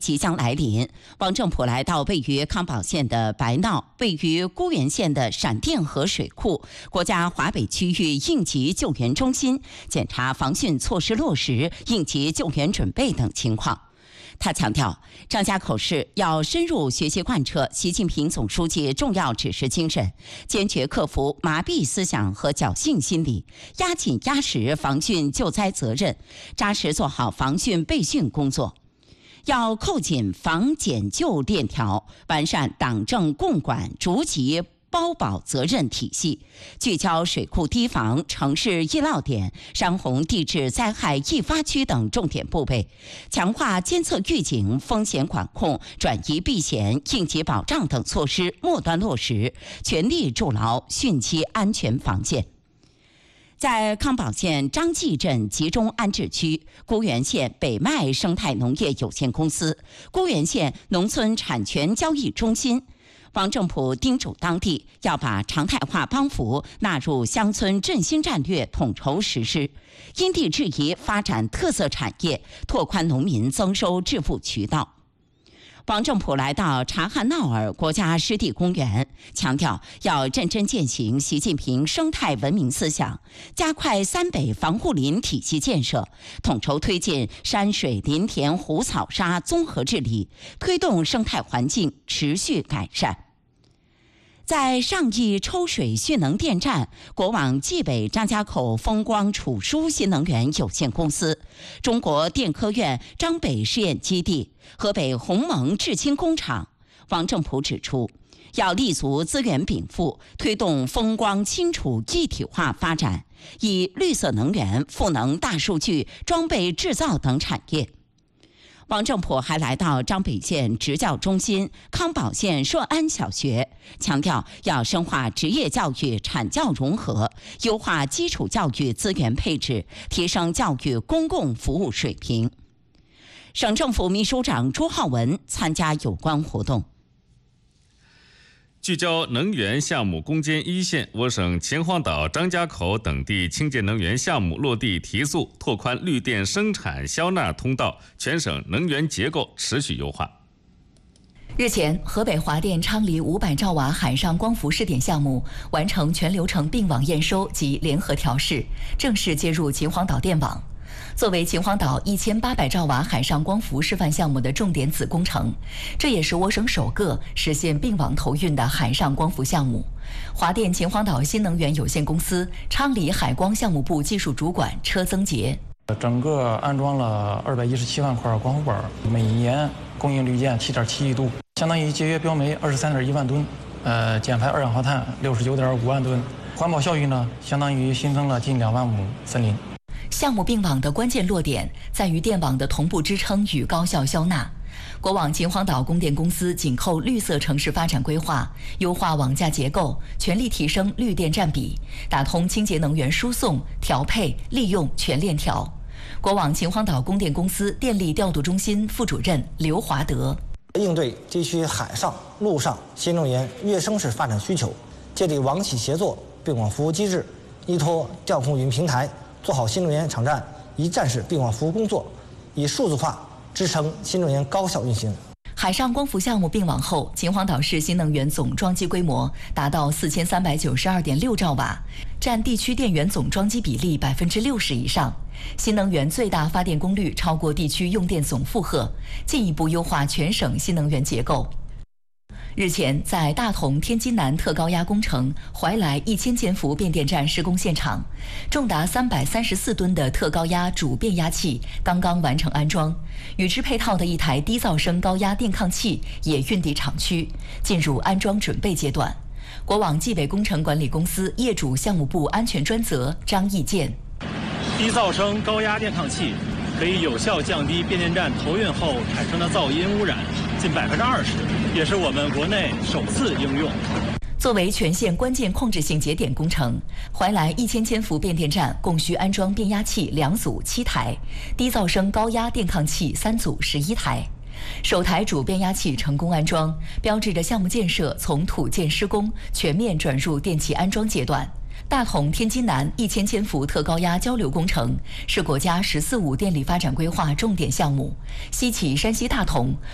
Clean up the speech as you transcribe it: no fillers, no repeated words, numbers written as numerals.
即将来临。王正普来到位于康保县的白闹、位于沽源县的闪电河水库、国家华北区域应急救援中心，检查防汛措施落实、应急救援准备等情况。他强调，张家口市要深入学习贯彻习近平总书记重要指示精神，坚决克服麻痹思想和侥幸心理，压紧压实防汛救灾责任，扎实做好防汛备汛工作。要扣紧防减救链条，完善党政共管逐级包保责任体系，聚焦水库堤防、城市易涝点、山洪地质灾害易发区等重点部位，强化监测预警、风险管控、转移避险、应急保障等措施末端落实，全力筑牢汛期安全防线。在康保县张继镇集中安置区、沽源县北麦生态农业有限公司、沽源县农村产权交易中心，王正普叮嘱当地要把常态化帮扶纳入乡村振兴战略统筹实施，因地制宜发展特色产业，拓宽农民增收致富渠道。王正普来到察罕淖尔国家湿地公园，强调要认真践行习近平生态文明思想，加快三北防护林体系建设，统筹推进山水林田湖草沙综合治理，推动生态环境持续改善。在上亿抽水蓄能电站，国网冀北张家口风光储输新能源有限公司、中国电科院张北试验基地、河北鸿蒙制氢工厂，王正普指出，要立足资源禀赋，推动风光氢储一体化发展，以绿色能源、赋能大数据、装备制造等产业。王正普还来到张北县职教中心、康保县硕安小学，强调要深化职业教育产教融合，优化基础教育资源配置，提升教育公共服务水平。省政府秘书长朱浩文参加有关活动。 聚焦能源项目攻坚一线，我省秦皇岛、张家口等地清洁能源项目落地提速，拓宽绿电生产销纳通道，全省能源结构持续优化。 日前，河北华电昌黎500兆瓦海上光伏试点项目完成全流程并网验收及联合调试，正式接入秦皇岛电网。作为秦皇岛1800兆瓦海上光伏示范项目的重点子工程，这也是我省首个实现并网投运的海上光伏项目。华电秦皇岛新能源有限公司昌黎海光项目部技术主管车增杰， 整个安装了217万块光伏板，每年供应绿电7.7亿度，相当于节约标煤23.1万吨，减排二氧化碳69.5万吨，环保效益呢，相当于新增了近2万亩森林。 项目并网的关键落点在于电网的同步支撑与高效消纳。国网秦皇岛供电公司紧扣绿色城市发展规划，优化网架结构，全力提升绿电占比，打通清洁能源输送、调配、利用全链条。国网秦皇岛供电公司电力调度中心副主任刘华德， 应对地区海上、陆上新能源跃升式发展需求，建立网企协作并网服务机制，依托调控云平台，做好新能源场站一站式并网服务工作，以数字化支撑新能源高效运行。 海上光伏项目并网后，秦皇岛市新能源总装机规模达到4392.6兆瓦，占地区电源总装机比例60%以上。新能源最大发电功率超过地区用电总负荷，进一步优化全省新能源结构。日前，在大同天津南特高压工程怀来1000千伏变电站施工现场，重达334吨的特高压主变压器刚刚完成安装，与之配套的一台低噪声高压电抗器也运抵厂区，进入安装准备阶段。国网冀北工程管理公司业主项目部安全专责张义建， 低噪声高压电抗器可以有效降低变电站投运后产生的噪音污染近20%，也是我们国内首次应用。 作为全县关键控制性节点工程，怀来1000千伏变电站共需安装变压器2组7台，低噪声高压电抗器3组11台。首台主变压器成功安装，标志着项目建设从土建施工全面转入电气安装阶段。大同天津南1000千伏特高压交流工程是国家“十四五”电力发展规划重点项目，西起山西大同，